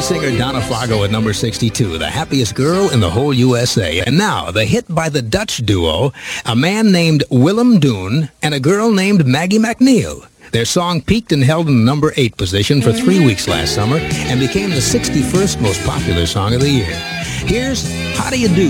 country singer Donna Fargo at number 62, the happiest girl in the whole USA. And now, the hit by the Dutch duo, a man named Willem Doon and a girl named Maggie McNeil. Their song peaked and held in the number 8 position for 3 weeks last summer and became the 61st most popular song of the year. Here's How Do You Do?